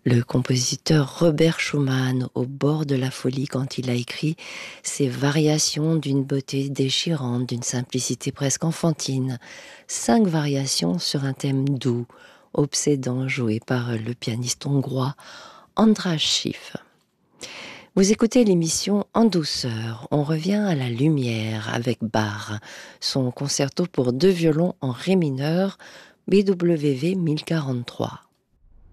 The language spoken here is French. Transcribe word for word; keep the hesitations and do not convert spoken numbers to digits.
Le compositeur Robert Schumann, au bord de la folie quand il a écrit ces variations d'une beauté déchirante, d'une simplicité presque enfantine. Cinq variations sur un thème doux, obsédant, joué par le pianiste hongrois András Schiff. Vous écoutez l'émission En douceur. On revient à la lumière avec Bach, son concerto pour deux violons en ré mineur, B W V mille quarante-trois.